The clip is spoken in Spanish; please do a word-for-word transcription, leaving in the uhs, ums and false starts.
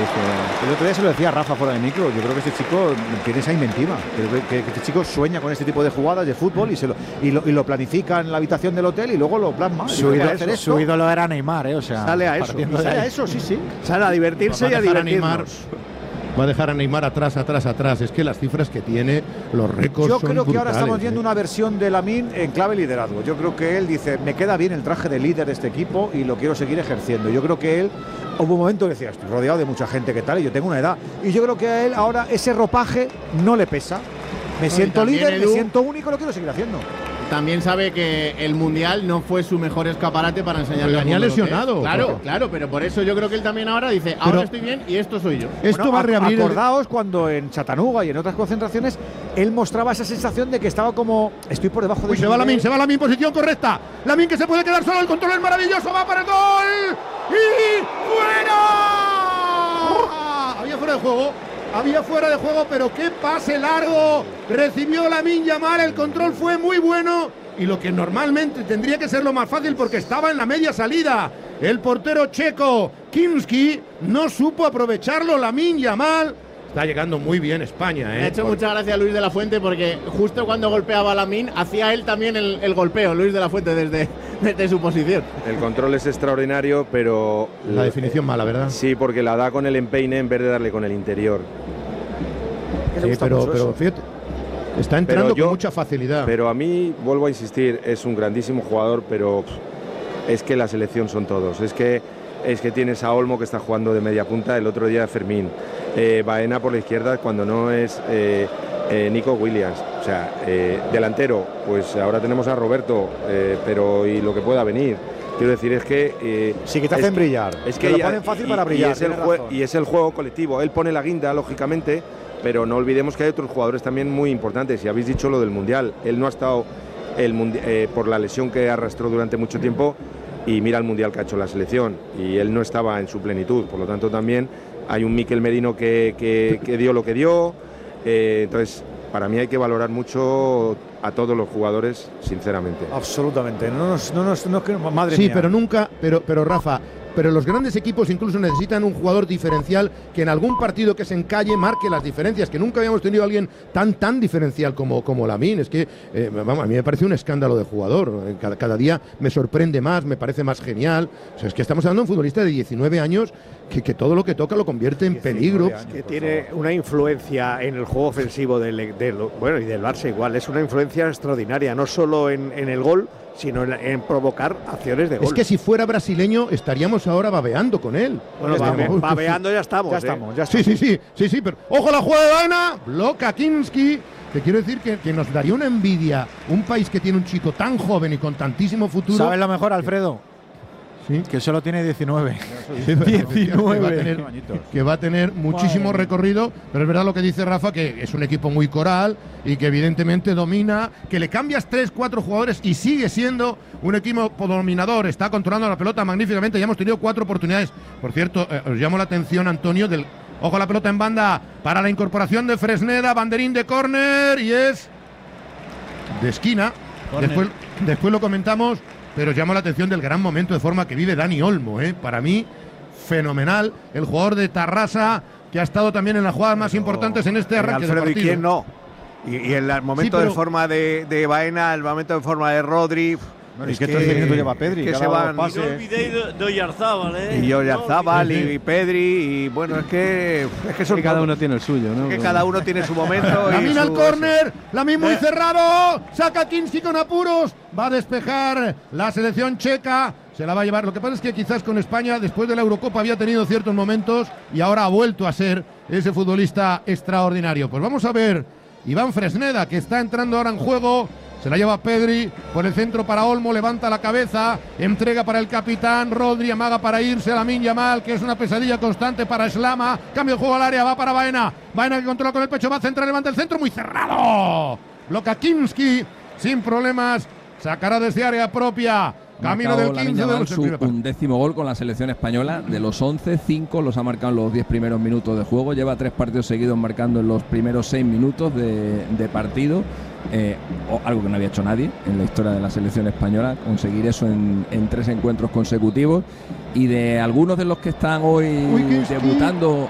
que... El otro día se lo decía a Rafa fuera de micro. Yo creo que este chico tiene esa inventiva. Creo que, que este chico sueña con este tipo de jugadas de fútbol y, se lo, y, lo, y lo planifica en la habitación del hotel y luego lo plasma. Su, ídolo, hacer su ídolo era Neymar, ¿eh? O sea, sale a eso. Sale a eso, sí, sí. Sale a divertirse y a divertirnos. Va a dejar a Neymar atrás, atrás, atrás. Es que las cifras que tiene, los récords Yo son creo que brutales, ahora estamos viendo ¿eh? una versión de Lamine en clave liderazgo. Yo creo que él dice, me queda bien el traje de líder de este equipo y lo quiero seguir ejerciendo. Yo creo que él, hubo un momento que decía, estoy rodeado de mucha gente que tal y yo tengo una edad. Y yo creo que a él ahora ese ropaje no le pesa. Me no, siento líder, Edu, me siento único, lo quiero seguir haciendo. También sabe que el Mundial no fue su mejor escaparate para enseñarle al mundo. Venía lesionado. Claro, porque... claro, pero por eso yo creo que él también ahora dice, ahora pero estoy bien y esto soy yo. Esto bueno, va a reabrir. Acordaos el... cuando en Chattanooga y en otras concentraciones él mostraba esa sensación de que estaba como, estoy por debajo de. Uy, se va Lamine, se va Lamine, posición correcta. Lamine que se puede quedar solo, el control es maravilloso, va para el gol y fuera. Había fuera de juego. Había fuera de juego, pero qué pase largo. Recibió Lamine Yamal, el control fue muy bueno. Y lo que normalmente tendría que ser lo más fácil porque estaba en la media salida. El portero checo, Kinski, no supo aprovecharlo. Lamine Yamal. Está llegando muy bien España, ¿eh? Me ha hecho mucha gracia Luis de la Fuente porque justo cuando golpeaba a Lamine, hacía él también el, el golpeo, Luis de la Fuente, desde, desde su posición. El control es extraordinario, pero… La definición mala, ¿verdad? Sí, porque la da con el empeine en vez de darle con el interior. Sí, pero, pero fíjate, está entrando yo, con mucha facilidad. Pero a mí, vuelvo a insistir, es un grandísimo jugador, pero es que la selección son todos. Es que, es que tienes a Olmo que está jugando de media punta, el otro día Fermín. Eh, Baena por la izquierda cuando no es eh, eh, Nico Williams. O sea, eh, delantero, pues ahora tenemos a Roberto, eh, pero y lo que pueda venir. Quiero decir, es que… Eh, sí, que te hacen que, brillar. Es que te lo ponen fácil y, para brillar. Y es, el y es el juego colectivo. Él pone la guinda, lógicamente, pero no olvidemos que hay otros jugadores también muy importantes. Y habéis dicho lo del Mundial. Él no ha estado el eh, por la lesión que arrastró durante mucho tiempo y mira el Mundial que ha hecho la selección. Y él no estaba en su plenitud. Por lo tanto, también hay un Mikel Merino que, que, que dio lo que dio. Eh, entonces, para mí hay que valorar mucho a todos los jugadores, sinceramente. Absolutamente. No nos, no nos, no, no, madre sí, mía. pero nunca, pero, pero Rafa, pero los grandes equipos incluso necesitan un jugador diferencial que en algún partido que se encalle marque las diferencias, que nunca habíamos tenido a alguien tan tan diferencial como, como Lamine. Es que, eh, vamos, a mí me parece un escándalo de jugador. Cada, cada día me sorprende más, me parece más genial. O sea, es que estamos hablando de un futbolista de diecinueve años que, que todo lo que toca lo convierte en peligro. Años, que tiene una influencia en el juego ofensivo del, del, bueno, y del Barça igual. Es una influencia extraordinaria, no solo en, en el gol, sino en, en provocar acciones de gol. Es que si fuera brasileño estaríamos ahora babeando con él. Bueno, ya babe, estamos. babeando ya estamos. Ya ¿eh? estamos, ya estamos. Sí, sí, sí, sí, sí, pero ojo la jugada de Baena, bloca Kinski. Te quiero decir que, que nos daría una envidia un país que tiene un chico tan joven y con tantísimo futuro. ¿Sabes lo mejor, Alfredo? ¿Sí? Que solo tiene diecinueve. diecinueve. Que va a tener, que va a tener muchísimo recorrido, pero es verdad lo que dice Rafa, que es un equipo muy coral y que evidentemente domina, que le cambias tres, cuatro jugadores y sigue siendo un equipo dominador, está controlando la pelota magníficamente, ya hemos tenido cuatro oportunidades. Por cierto, eh, os llamo la atención, Antonio, del ojo a la pelota en banda para la incorporación de Fresneda, banderín de córner y es de esquina. Después, después lo comentamos. Pero llamo la atención del gran momento de forma que vive Dani Olmo, ¿eh? Para mí, fenomenal. El jugador de Tarrasa, que ha estado también en las jugadas más pero, importantes en este arranque Alfredo, de partido. ¿Y quién no? Y, y el momento sí, pero, de forma de, de Baena, el momento de forma de Rodri… Bueno, es que trece minutos lleva Pedri, que se van, pase. Y no olvidéis de, de Oyarzábal, ¿eh? Y Oyarzábal no, y, y Pedri, y bueno, es que, es que, son que cada uno tiene el suyo, ¿no? Es que cada uno tiene su momento. Lamine al córner, Lamine muy cerrado, saca Kinski con apuros, va a despejar la selección checa, se la va a llevar. Lo que pasa es que quizás con España, después de la Eurocopa, había tenido ciertos momentos y ahora ha vuelto a ser ese futbolista extraordinario. Pues vamos a ver, Iván Fresneda, que está entrando ahora en juego. Se la lleva Pedri por el centro para Olmo, levanta la cabeza, entrega para el capitán, Rodri amaga para irse a Lamine Yamal, que es una pesadilla constante para Slama, cambio de juego al área, va para Baena, Baena que controla con el pecho, va a centrar, levanta el centro, muy cerrado, bloca Kinski, sin problemas, sacará desde área propia, camino del quince de los su undécimo gol con la selección española. De los once, cinco los ha marcado en los diez primeros minutos de juego. Lleva tres partidos seguidos marcando en los primeros seis minutos de, de partido. Eh, o algo que no había hecho nadie en la historia de la selección española, conseguir eso en, en tres encuentros consecutivos. Y de algunos de los que están hoy Uy, debutando